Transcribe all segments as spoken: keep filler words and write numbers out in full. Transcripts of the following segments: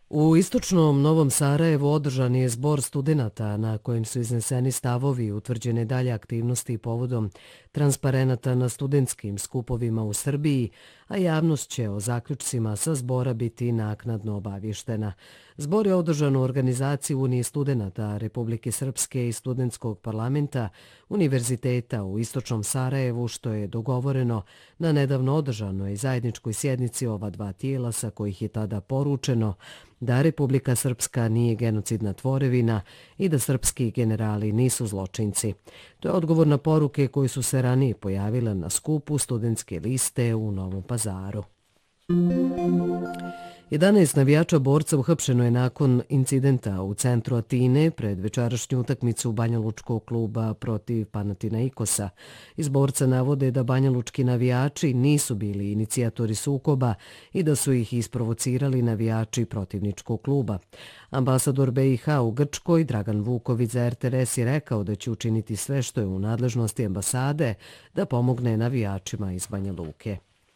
U istočnom Novom Sarajevu održan je zbor studenata na kojem su izneseni stavovi i utvrđene dalje aktivnosti povodom transparenata na studentskim skupovima u Srbiji, a javnost će o zaključcima sa zbora biti naknadno obavještena. Zbor je održan u organizaciji Unije studenata Republike Srpske i Studentskog parlamenta Univerziteta u istočnom Sarajevu, što je dogovoreno na nedavno održanoj zajedničkoj sjednici ova dva tijela, sa kojih je tada poručeno da Republika Srpska nije genocidna tvorevina i da srpski generali nisu zločinci. To je odgovor na poruke koje su se ranije pojavile na skupu studentske liste u Novom Pazaru. jedanaest navijača borca uhapšeno je nakon incidenta u centru Atine pred večerašnju utakmicu Banjalučkog kluba protiv Panathinaikosa. Iz borca navode da banjalučki navijači nisu bili inicijatori sukoba i da su ih isprovocirali navijači protivničkog kluba. Ambasador B i H u Grčkoj Dragan Vuković za R T R S je rekao da će učiniti sve što je u nadležnosti ambasade da pomogne navijačima iz Banja Luke.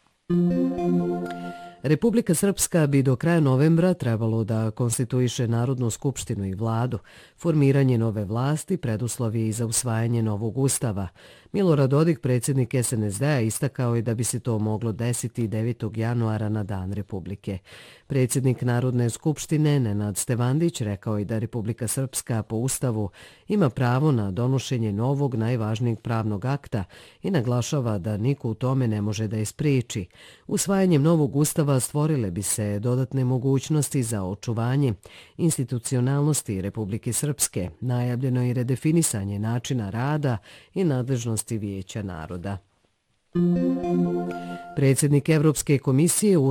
Republika Srpska bi do kraja novembra trebalo da konstituiše Narodnu skupštinu i vladu. Formiranje nove vlasti preduslov je i za usvajanje novog ustava. Milorad Dodik, predsjednik S N S D-a, istakao je da bi se to moglo desiti devetog januara na Dan Republike. Predsjednik Narodne skupštine Nenad Stevandić rekao je da Republika Srpska po ustavu ima pravo na donošenje novog najvažnijeg pravnog akta i naglašava da niko u tome ne može da je spriječi. Usvajanjem novog ustava stvorile bi se dodatne mogućnosti za očuvanje institucionalnosti Republike Srpske. Najavljeno je i redefinisanje načina rada i nadležnosti Vijeća naroda. Predsjednik Evropske komisije